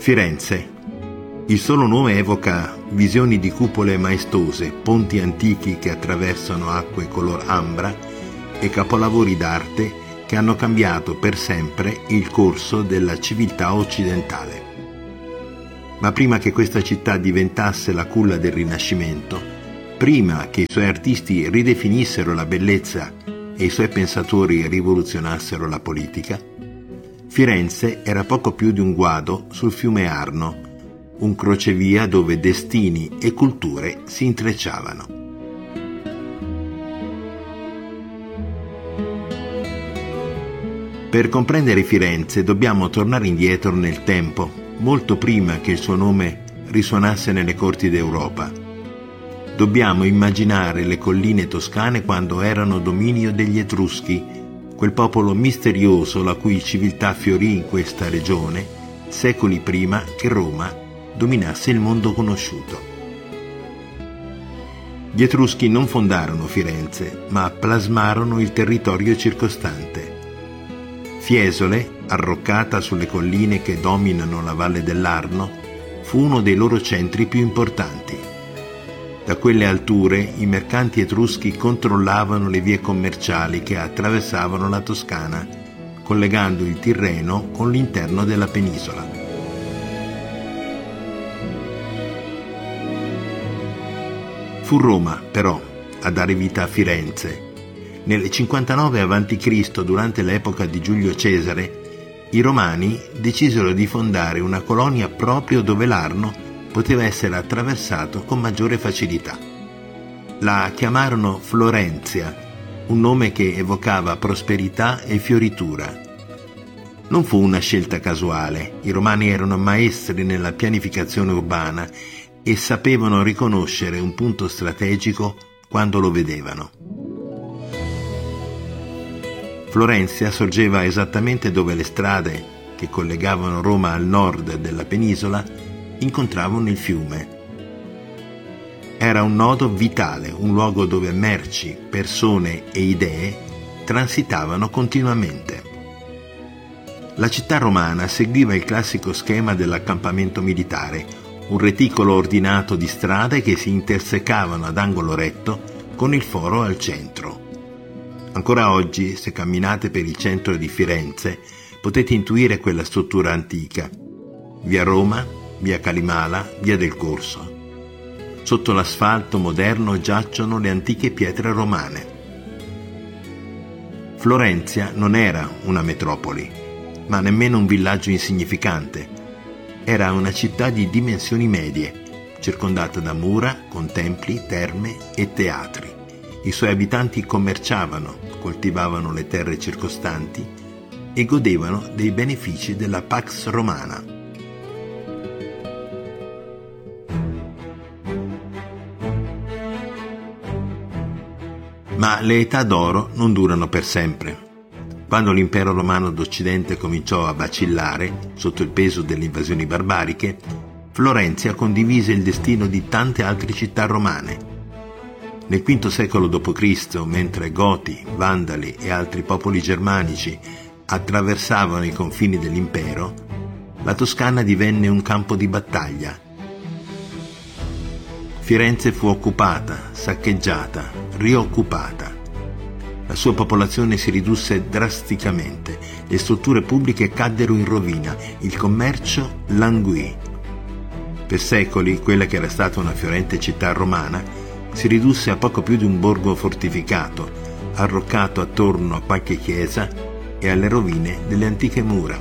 Firenze. Il solo nome evoca visioni di cupole maestose, ponti antichi che attraversano acque color ambra e capolavori d'arte che hanno cambiato per sempre il corso della civiltà occidentale. Ma prima che questa città diventasse la culla del Rinascimento, prima che i suoi artisti ridefinissero la bellezza e i suoi pensatori rivoluzionassero la politica, Firenze era poco più di un guado sul fiume Arno, un crocevia dove destini e culture si intrecciavano. Per comprendere Firenze dobbiamo tornare indietro nel tempo, molto prima che il suo nome risuonasse nelle corti d'Europa. Dobbiamo immaginare le colline toscane quando erano dominio degli Etruschi, quel popolo misterioso la cui civiltà fiorì in questa regione secoli prima che Roma dominasse il mondo conosciuto. Gli Etruschi non fondarono Firenze, ma plasmarono il territorio circostante. Fiesole, arroccata sulle colline che dominano la valle dell'Arno, fu uno dei loro centri più importanti. Da quelle alture i mercanti etruschi controllavano le vie commerciali che attraversavano la Toscana, collegando il Tirreno con l'interno della penisola. Fu Roma, però, a dare vita a Firenze. Nel 59 a.C., durante l'epoca di Giulio Cesare, i Romani decisero di fondare una colonia proprio dove l'Arno poteva essere attraversato con maggiore facilità. La chiamarono Florenzia, un nome che evocava prosperità e fioritura. Non fu una scelta casuale, i Romani erano maestri nella pianificazione urbana e sapevano riconoscere un punto strategico quando lo vedevano. Florenzia sorgeva esattamente dove le strade che collegavano Roma al nord della penisola incontravano il fiume. Era un nodo vitale, un luogo dove merci, persone e idee transitavano continuamente. La città romana seguiva il classico schema dell'accampamento militare, un reticolo ordinato di strade che si intersecavano ad angolo retto con il foro al centro. Ancora oggi, se camminate per il centro di Firenze, potete intuire quella struttura antica. Via Roma, via Calimala, via del Corso. Sotto l'asfalto moderno giacciono le antiche pietre romane. Florenzia non era una metropoli, ma nemmeno un villaggio insignificante. Era una città di dimensioni medie, circondata da mura con templi, terme e teatri. I suoi abitanti commerciavano, coltivavano le terre circostanti e godevano dei benefici della Pax Romana. Ma le età d'oro non durano per sempre. Quando l'impero romano d'Occidente cominciò a vacillare sotto il peso delle invasioni barbariche, Florenzia condivise il destino di tante altre città romane. Nel V secolo d.C., mentre Goti, Vandali e altri popoli germanici attraversavano i confini dell'impero, la Toscana divenne un campo di battaglia. Firenze fu occupata, saccheggiata, rioccupata. La sua popolazione si ridusse drasticamente, le strutture pubbliche caddero in rovina, il commercio languì. Per secoli, quella che era stata una fiorente città romana si ridusse a poco più di un borgo fortificato, arroccato attorno a qualche chiesa e alle rovine delle antiche mura.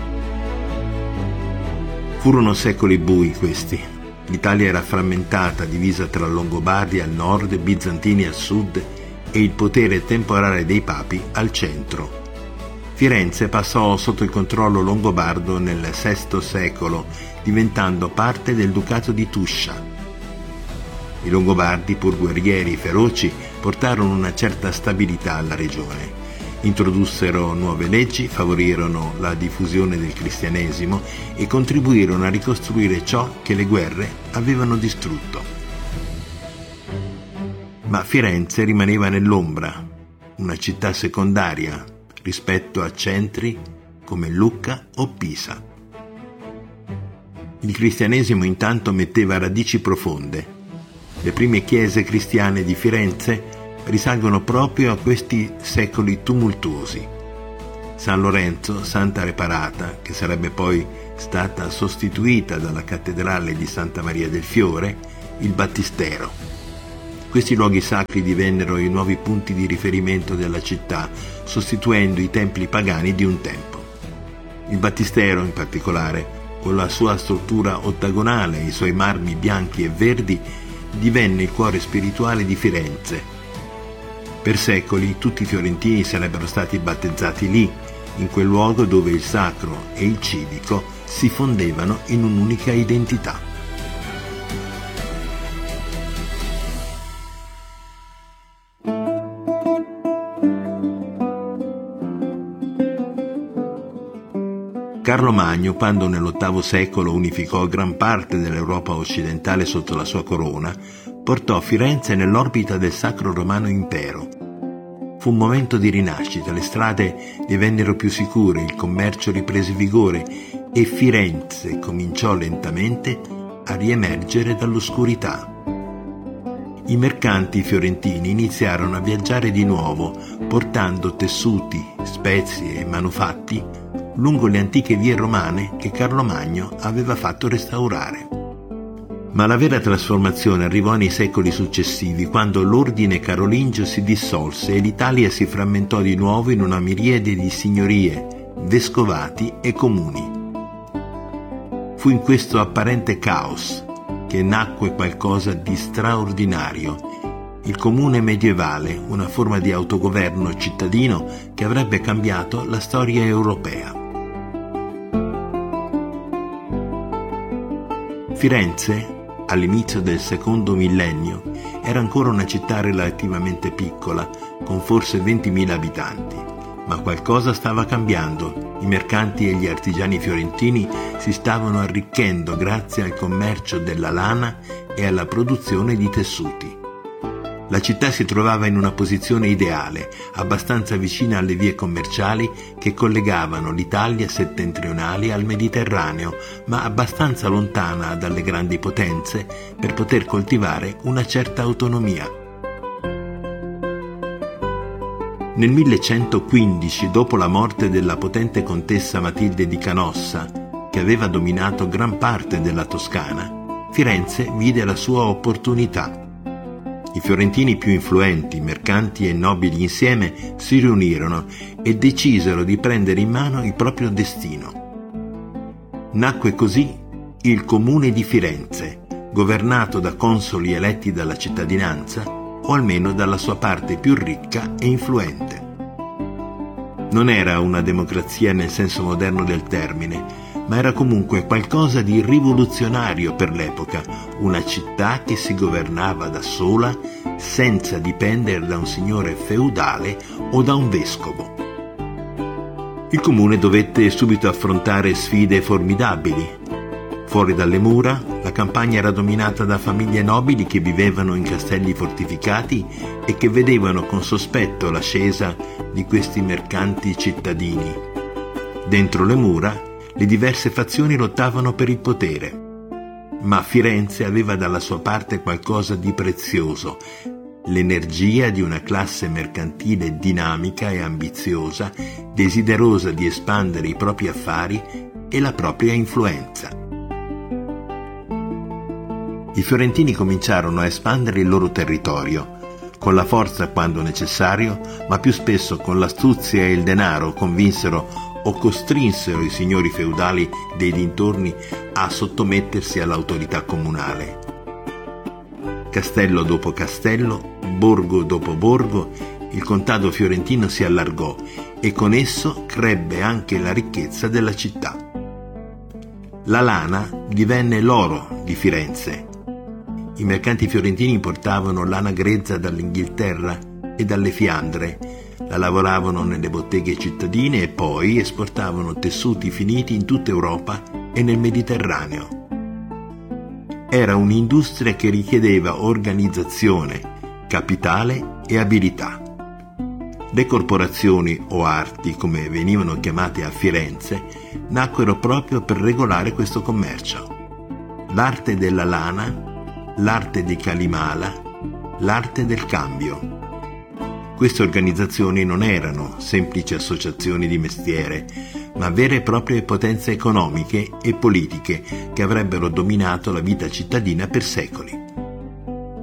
Furono secoli bui questi. L'Italia era frammentata, divisa tra Longobardi al nord, Bizantini al sud e il potere temporale dei papi al centro. Firenze passò sotto il controllo longobardo nel VI secolo, diventando parte del Ducato di Tuscia. I Longobardi, pur guerrieri feroci, portarono una certa stabilità alla regione. Introdussero nuove leggi, favorirono la diffusione del cristianesimo e contribuirono a ricostruire ciò che le guerre avevano distrutto. Ma Firenze rimaneva nell'ombra, una città secondaria rispetto a centri come Lucca o Pisa. Il cristianesimo intanto metteva radici profonde. Le prime chiese cristiane di Firenze risalgono proprio a questi secoli tumultuosi. San Lorenzo, Santa Reparata, che sarebbe poi stata sostituita dalla cattedrale di Santa Maria del Fiore, il Battistero. Questi luoghi sacri divennero i nuovi punti di riferimento della città, sostituendo i templi pagani di un tempo. Il Battistero, in particolare, con la sua struttura ottagonale e i suoi marmi bianchi e verdi, divenne il cuore spirituale di Firenze. Per secoli tutti i fiorentini sarebbero stati battezzati lì, in quel luogo dove il sacro e il civico si fondevano in un'unica identità. Carlo Magno, quando nell'VIII secolo unificò gran parte dell'Europa occidentale sotto la sua corona, portò Firenze nell'orbita del Sacro Romano Impero. Fu un momento di rinascita, le strade divennero più sicure, il commercio riprese vigore e Firenze cominciò lentamente a riemergere dall'oscurità. I mercanti fiorentini iniziarono a viaggiare di nuovo, portando tessuti, spezie e manufatti lungo le antiche vie romane che Carlo Magno aveva fatto restaurare. Ma la vera trasformazione arrivò nei secoli successivi, quando l'ordine carolingio si dissolse e l'Italia si frammentò di nuovo in una miriade di signorie, vescovati e comuni. Fu in questo apparente caos che nacque qualcosa di straordinario, il comune medievale, una forma di autogoverno cittadino che avrebbe cambiato la storia europea. Firenze, all'inizio del secondo millennio, era ancora una città relativamente piccola, con forse 20.000 abitanti, ma qualcosa stava cambiando. I mercanti e gli artigiani fiorentini si stavano arricchendo grazie al commercio della lana e alla produzione di tessuti. La città si trovava in una posizione ideale, abbastanza vicina alle vie commerciali che collegavano l'Italia settentrionale al Mediterraneo, ma abbastanza lontana dalle grandi potenze per poter coltivare una certa autonomia. Nel 1115, dopo la morte della potente contessa Matilde di Canossa, che aveva dominato gran parte della Toscana, Firenze vide la sua opportunità. I fiorentini più influenti, mercanti e nobili insieme, si riunirono e decisero di prendere in mano il proprio destino. Nacque così il Comune di Firenze, governato da consoli eletti dalla cittadinanza, o almeno dalla sua parte più ricca e influente. Non era una democrazia nel senso moderno del termine, ma era comunque qualcosa di rivoluzionario per l'epoca, una città che si governava da sola senza dipendere da un signore feudale o da un vescovo. Il comune dovette subito affrontare sfide formidabili. Fuori dalle mura, la campagna era dominata da famiglie nobili che vivevano in castelli fortificati e che vedevano con sospetto l'ascesa di questi mercanti cittadini. Dentro le mura, le diverse fazioni lottavano per il potere, ma Firenze aveva dalla sua parte qualcosa di prezioso, l'energia di una classe mercantile dinamica e ambiziosa, desiderosa di espandere i propri affari e la propria influenza. I fiorentini cominciarono a espandere il loro territorio, con la forza quando necessario, ma più spesso con l'astuzia e il denaro convinsero o costrinsero i signori feudali dei dintorni a sottomettersi all'autorità comunale. Castello dopo castello, borgo dopo borgo, il contado fiorentino si allargò e con esso crebbe anche la ricchezza della città. La lana divenne l'oro di Firenze. I mercanti fiorentini importavano lana grezza dall'Inghilterra e dalle Fiandre, la lavoravano nelle botteghe cittadine e poi esportavano tessuti finiti in tutta Europa e nel Mediterraneo. Era un'industria che richiedeva organizzazione, capitale e abilità. Le corporazioni o arti, come venivano chiamate a Firenze, nacquero proprio per regolare questo commercio. l'arte della lana, l'arte di Kalimala, l'arte del cambio. Queste organizzazioni non erano semplici associazioni di mestiere, ma vere e proprie potenze economiche e politiche che avrebbero dominato la vita cittadina per secoli.